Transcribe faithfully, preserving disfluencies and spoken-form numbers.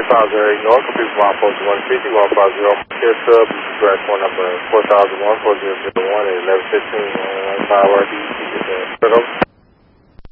five zero eight North, complete from outpost one fifty, one five zero, Care Sub, direct phone number four thousand one, four zero zero one, at eleven fifteen, one one five R D,